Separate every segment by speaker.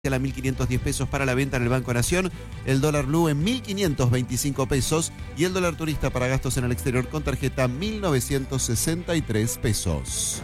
Speaker 1: a 1.510 pesos para la venta en el Banco Nación, el dólar blue en 1.525 pesos y el dólar turista para gastos en el exterior con tarjeta 1.963 pesos.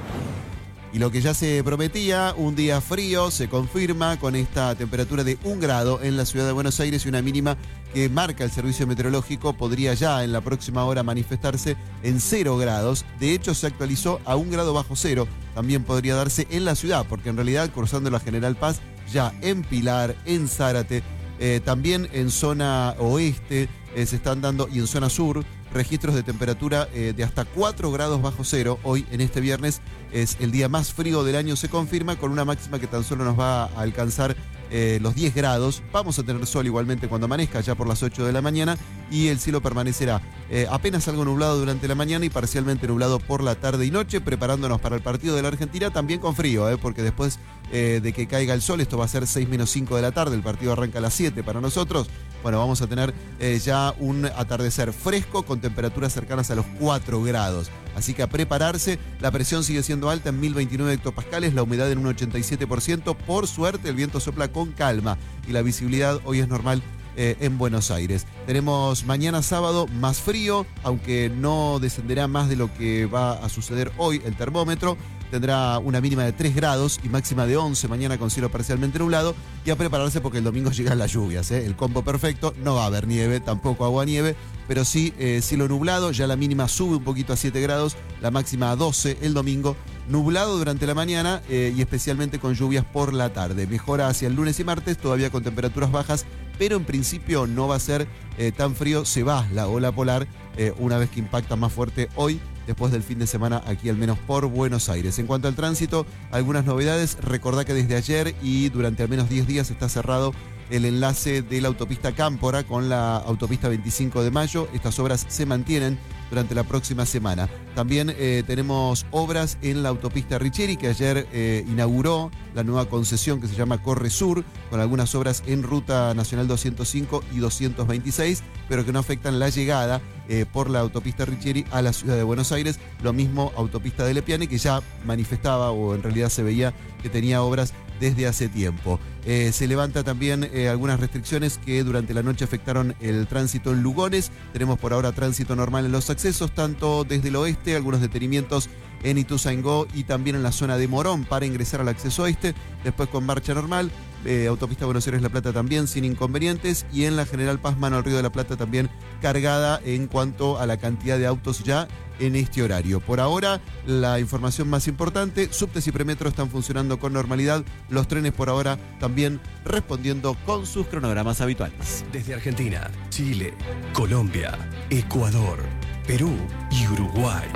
Speaker 1: Y lo que ya se prometía, un día frío, se confirma con esta temperatura de 1 grado en la ciudad de Buenos Aires y una mínima que marca el servicio meteorológico podría ya en la próxima hora manifestarse en 0 grados. De hecho, se actualizó a 1 grado bajo cero. También podría darse en la ciudad, porque en realidad cruzando la General Paz, ya en Pilar, en Zárate, también en zona oeste se están dando y en zona sur registros de temperatura de hasta 4 grados bajo cero. Hoy, en este viernes, es el día más frío del año, se confirma, con una máxima que tan solo nos va a alcanzar los 10 grados. Vamos a tener sol igualmente cuando amanezca, ya por las 8 de la mañana, y el cielo permanecerá apenas algo nublado durante la mañana y parcialmente nublado por la tarde y noche, preparándonos para el partido de la Argentina, también con frío, porque después de que caiga el sol, esto va a ser 6 menos 5 de la tarde, el partido arranca a las 7 para nosotros. Bueno, vamos a tener ya un atardecer fresco con temperaturas cercanas a los 4 grados. Así que a prepararse, la presión sigue siendo alta en 1029 hectopascales, la humedad en un 87%. Por suerte, el viento sopla con calma y la visibilidad hoy es normal en Buenos Aires. Tenemos mañana sábado más frío, aunque no descenderá más de lo que va a suceder hoy el termómetro. Tendrá una mínima de 3 grados y máxima de 11 mañana con cielo parcialmente nublado. Y a prepararse porque el domingo llegan las lluvias, el combo perfecto. No va a haber nieve, tampoco aguanieve, pero sí cielo nublado. Ya la mínima sube un poquito a 7 grados, la máxima a 12 el domingo. Nublado durante la mañana y especialmente con lluvias por la tarde. Mejora hacia el lunes y martes, todavía con temperaturas bajas, pero en principio no va a ser tan frío. Se va la ola polar una vez que impacta más fuerte hoy, después del fin de semana, aquí al menos por Buenos Aires. En cuanto al tránsito, algunas novedades. Recordá que desde ayer y durante al menos 10 días está cerrado el enlace de la autopista Cámpora con la autopista 25 de mayo. Estas obras se mantienen durante la próxima semana. También tenemos obras en la autopista Richeri, que ayer inauguró la nueva concesión que se llama Corre Sur, con algunas obras en Ruta Nacional 205 y 226, pero que no afectan la llegada por la autopista Richeri a la ciudad de Buenos Aires. Lo mismo autopista de Lepiane, que ya manifestaba, o en realidad se veía que tenía obras desde hace tiempo. Se levanta también algunas restricciones que durante la noche afectaron el tránsito en Lugones. Tenemos por ahora tránsito normal en los accesos, tanto desde el oeste, algunos detenimientos en Ituzaingó y también en la zona de Morón para ingresar al acceso oeste, después con marcha normal. Autopista Buenos Aires-La Plata también sin inconvenientes, y en la General Paz Mano al Río de la Plata también cargada en cuanto a la cantidad de autos ya en este horario. Por ahora, la información más importante: subtes y premetro están funcionando con normalidad, los trenes por ahora también respondiendo con sus cronogramas habituales.
Speaker 2: Desde Argentina, Chile, Colombia, Ecuador, Perú y Uruguay,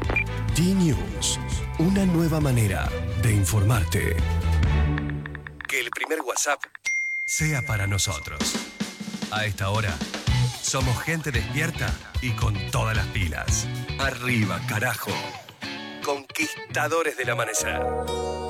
Speaker 2: D-News, una nueva manera de informarte. Que el primer WhatsApp sea para nosotros. A esta hora, somos gente despierta y con todas las pilas. Arriba, carajo. Conquistadores del amanecer.